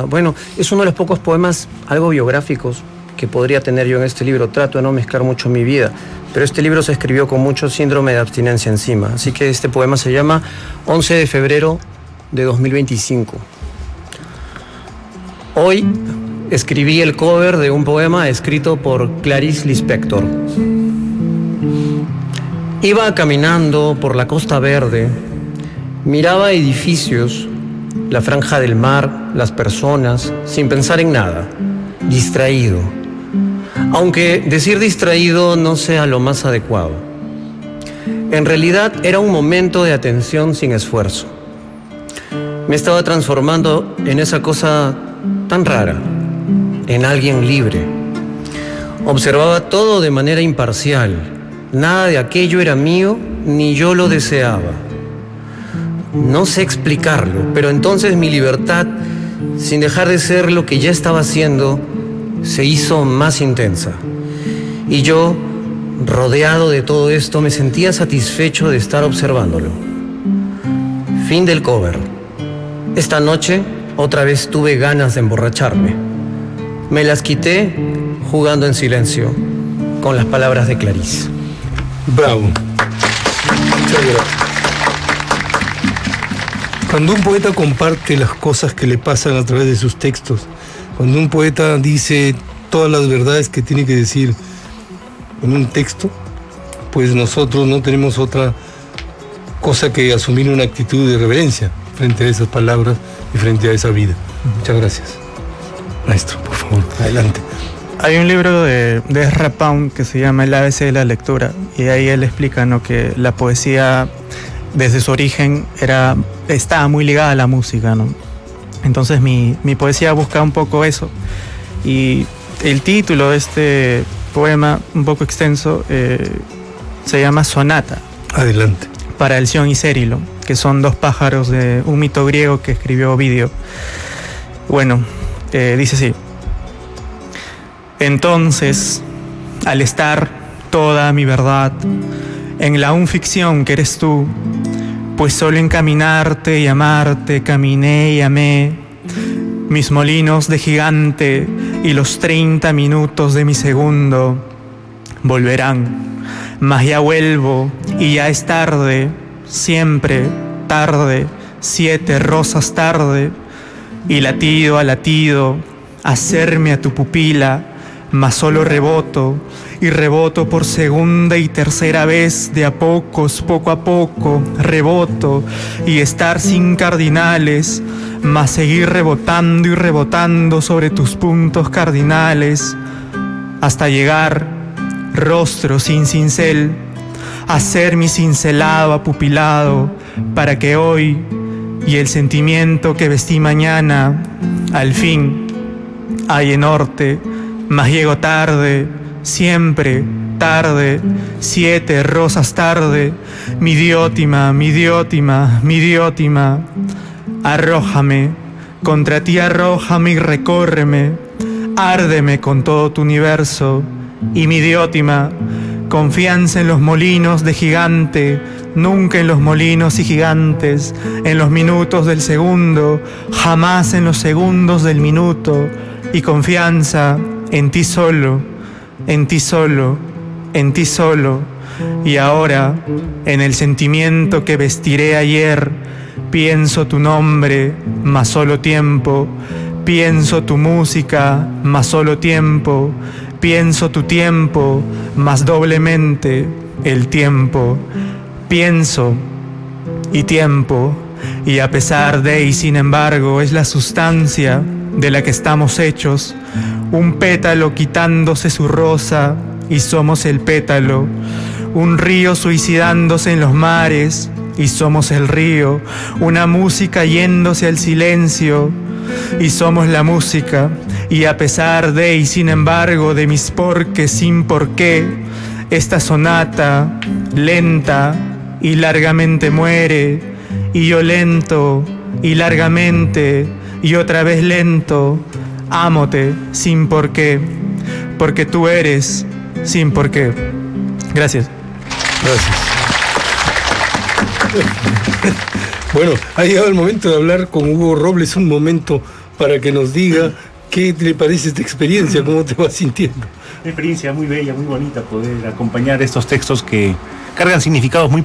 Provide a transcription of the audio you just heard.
Bueno, es uno de los pocos poemas algo biográficos que podría tener yo en este libro. Trato de no mezclar mucho mi vida, pero este libro se escribió con mucho síndrome de abstinencia encima. Así que este poema se llama 11 de febrero de 2025. Hoy escribí el cover de un poema escrito por Clarice Lispector. Iba caminando por la Costa Verde, miraba edificios, la franja del mar, las personas, sin pensar en nada, distraído. Aunque decir distraído no sea lo más adecuado. En realidad era un momento de atención sin esfuerzo. Me estaba transformando en esa cosa tan rara, en alguien libre. Observaba todo de manera imparcial. Nada de aquello era mío, ni yo lo deseaba. No sé explicarlo, pero entonces mi libertad, sin dejar de ser lo que ya estaba haciendo, se hizo más intensa. Y yo, rodeado de todo esto, me sentía satisfecho de estar observándolo. Fin del cover. Esta noche, otra vez tuve ganas de emborracharme. Me las quité jugando en silencio, con las palabras de Clarice. Bravo. Muchas gracias. Cuando un poeta comparte las cosas que le pasan a través de sus textos, cuando un poeta dice todas las verdades que tiene que decir en un texto, pues nosotros no tenemos otra cosa que asumir una actitud de reverencia frente a esas palabras y frente a esa vida. Muchas gracias. Maestro, por favor, adelante. Hay un libro de Ezra Pound que se llama El ABC de la lectura, y ahí él explica, ¿no?, que la poesía desde su origen estaba muy ligada a la música, ¿no? Entonces mi poesía busca un poco eso, y el título de este poema, un poco extenso, se llama Sonata. Adelante. Para Alción y Cérilo, que son dos pájaros de un mito griego que escribió Ovidio. Bueno, dice así. Entonces, al estar toda mi verdad en la ficción que eres tú, pues solo en caminarte y amarte caminé y amé, mis molinos de gigante y los 30 minutos de mi segundo volverán, mas ya vuelvo y ya es tarde, siempre tarde, 7 rosas tarde, y latido a latido, hacerme a tu pupila, mas solo reboto, y reboto por segunda y tercera vez, de a pocos, poco a poco, reboto, y estar sin cardinales, mas seguir rebotando y rebotando sobre tus puntos cardinales, hasta llegar, rostro sin cincel, a ser mi cincelado apupilado, para que hoy, y el sentimiento que vestí mañana, al fin, halle norte, mas llego tarde, siempre tarde, 7 rosas tarde, mi diótima, mi diótima, mi diótima, arrójame, contra ti arrójame y recórreme, árdeme con todo tu universo, y mi diótima, confianza en los molinos de gigante, nunca en los molinos y gigantes, en los minutos del segundo, jamás en los segundos del minuto, y confianza en ti solo, en ti solo, en ti solo, y ahora, en el sentimiento que vestiré ayer, pienso tu nombre, mas solo tiempo, pienso tu música, mas solo tiempo, pienso tu tiempo, mas doblemente el tiempo, pienso y tiempo, y a pesar de y sin embargo es la sustancia de la que estamos hechos, un pétalo quitándose su rosa y somos el pétalo, un río suicidándose en los mares y somos el río, una música yéndose al silencio y somos la música, y a pesar de y sin embargo de mis porqués sin porqué, esta sonata lenta y largamente muere, y yo lento y largamente y otra vez lento, ámote sin porqué, porque tú eres sin porqué. Gracias. Gracias. Bueno, ha llegado el momento de hablar con Hugo Robles, un momento para que nos diga qué le parece esta experiencia, cómo te vas sintiendo. Una experiencia muy bella, muy bonita poder acompañar estos textos que cargan significados muy